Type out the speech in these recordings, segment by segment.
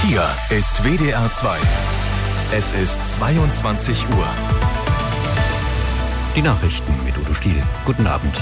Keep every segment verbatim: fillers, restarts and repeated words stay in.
Hier ist W D R zwei. Es ist zweiundzwanzig Uhr. Die Nachrichten mit Udo Stiel. Guten Abend.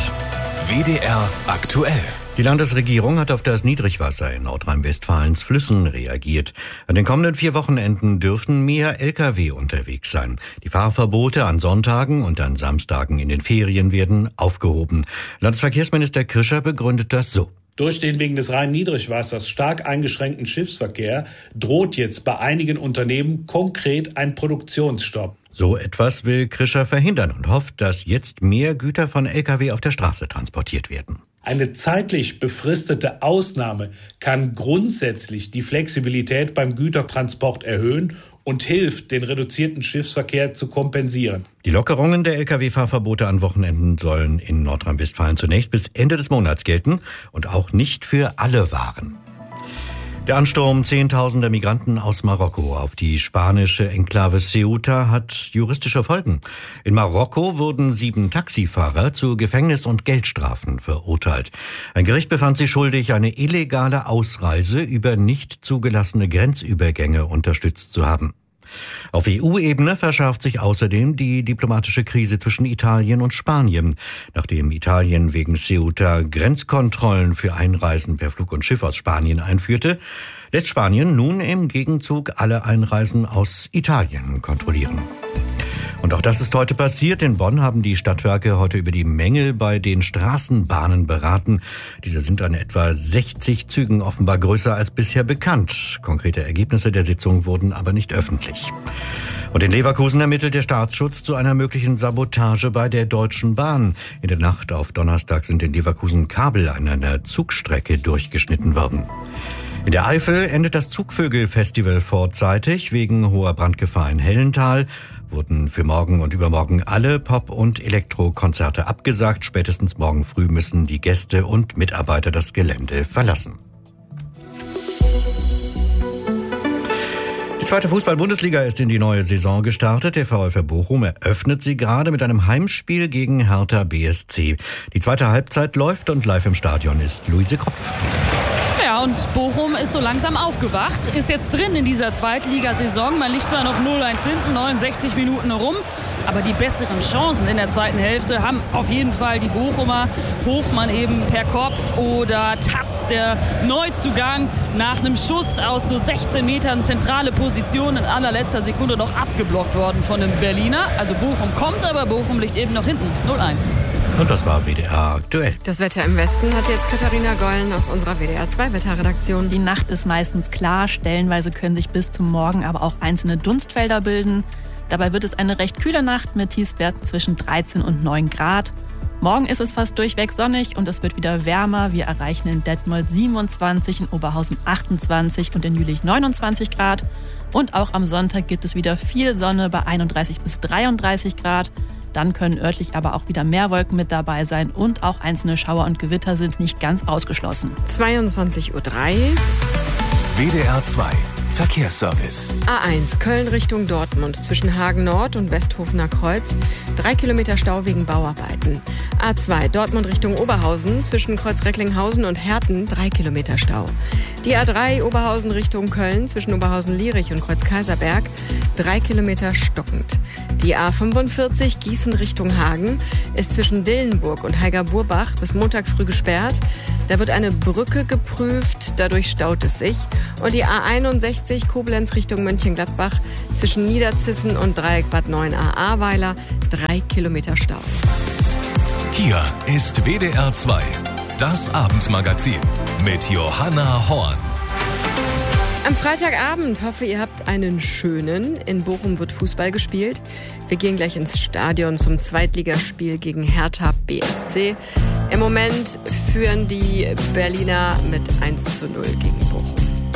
W D R aktuell. Die Landesregierung hat auf das Niedrigwasser in Nordrhein-Westfalens Flüssen reagiert. An den kommenden vier Wochenenden dürfen mehr L K W unterwegs sein. Die Fahrverbote an Sonntagen und an Samstagen in den Ferien werden aufgehoben. Landesverkehrsminister Krischer begründet das so. Durch den wegen des Rhein-Niedrigwassers stark eingeschränkten Schiffsverkehr droht jetzt bei einigen Unternehmen konkret ein Produktionsstopp. So etwas will Krischer verhindern und hofft, dass jetzt mehr Güter von L K W auf der Straße transportiert werden. Eine zeitlich befristete Ausnahme kann grundsätzlich die Flexibilität beim Gütertransport erhöhen und hilft, den reduzierten Schiffsverkehr zu kompensieren. Die Lockerungen der L K W-Fahrverbote an Wochenenden sollen in Nordrhein-Westfalen zunächst bis Ende des Monats gelten und auch nicht für alle Waren. Der Ansturm zehntausender Migranten aus Marokko auf die spanische Enklave Ceuta hat juristische Folgen. In Marokko wurden sieben Taxifahrer zu Gefängnis- und Geldstrafen verurteilt. Ein Gericht befand sie schuldig, eine illegale Ausreise über nicht zugelassene Grenzübergänge unterstützt zu haben. Auf E U-Ebene verschärft sich außerdem die diplomatische Krise zwischen Italien und Spanien. Nachdem Italien wegen Ceuta Grenzkontrollen für Einreisen per Flug und Schiff aus Spanien einführte, lässt Spanien nun im Gegenzug alle Einreisen aus Italien kontrollieren. Und auch das ist heute passiert. In Bonn haben die Stadtwerke heute über die Mängel bei den Straßenbahnen beraten. Diese sind an etwa sechzig Zügen offenbar größer als bisher bekannt. Konkrete Ergebnisse der Sitzung wurden aber nicht öffentlich. Und in Leverkusen ermittelt der Staatsschutz zu einer möglichen Sabotage bei der Deutschen Bahn. In der Nacht auf Donnerstag sind in Leverkusen Kabel an einer Zugstrecke durchgeschnitten worden. In der Eifel endet das Zugvögel-Festival vorzeitig. Wegen hoher Brandgefahr in Hellental wurden für morgen und übermorgen alle Pop- und Elektrokonzerte abgesagt. Spätestens morgen früh müssen die Gäste und Mitarbeiter das Gelände verlassen. Die zweite Fußball-Bundesliga ist in die neue Saison gestartet. Der VfR Bochum eröffnet sie gerade mit einem Heimspiel gegen Hertha B S C. Die zweite Halbzeit läuft und live im Stadion ist Luise Kropf. Ja, und Bochum ist so langsam aufgewacht, ist jetzt drin in dieser Zweitligasaison. Man liegt zwar noch null eins hinten, neunundsechzig Minuten rum, aber die besseren Chancen in der zweiten Hälfte haben auf jeden Fall die Bochumer. Hofmann eben per Kopf oder Tatz, der Neuzugang, nach einem Schuss aus so sechzehn Metern zentrale Position in allerletzter Sekunde noch abgeblockt worden von einem Berliner. Also Bochum kommt, aber Bochum liegt eben noch hinten, null eins. Und das war W D R aktuell. Das Wetter im Westen hat jetzt Katharina Gollen aus unserer W D R zwei Wetterredaktion. Die Nacht ist meistens klar, stellenweise können sich bis zum Morgen aber auch einzelne Dunstfelder bilden. Dabei wird es eine recht kühle Nacht mit Tiefstwerten zwischen dreizehn und neun Grad. Morgen ist es fast durchweg sonnig und es wird wieder wärmer. Wir erreichen in Detmold siebenundzwanzig, in Oberhausen achtundzwanzig und in Jülich neunundzwanzig Grad. Und auch am Sonntag gibt es wieder viel Sonne bei einunddreißig bis dreiunddreißig Grad. Dann können örtlich aber auch wieder mehr Wolken mit dabei sein und auch einzelne Schauer und Gewitter sind nicht ganz ausgeschlossen. zweiundzwanzig Uhr drei. W D R zwei Verkehrsservice. A eins Köln Richtung Dortmund zwischen Hagen Nord und Westhofener Kreuz. Drei Kilometer Stau wegen Bauarbeiten. A zwei Dortmund Richtung Oberhausen zwischen Kreuz Recklinghausen und Herten. Drei Kilometer Stau. Die A drei Oberhausen Richtung Köln zwischen Oberhausen-Lierich und Kreuz Kaiserberg. Drei Kilometer stockend. Die A fünfundvierzig Gießen Richtung Hagen ist zwischen Dillenburg und Heiger-Burbach bis Montag früh gesperrt. Da wird eine Brücke geprüft, dadurch staut es sich. Und die A einundsechzig Koblenz Richtung Mönchengladbach zwischen Niederzissen und Dreieck Bad neun a Ahrweiler. Drei Kilometer Stau. Hier ist W D R zwei, das Abendmagazin mit Johanna Horn. Am Freitagabend hoffe, ihr habt einen schönen. In Bochum wird Fußball gespielt. Wir gehen gleich ins Stadion zum Zweitligaspiel gegen Hertha B S C. Im Moment führen die Berliner mit eins zu null gegen Bochum.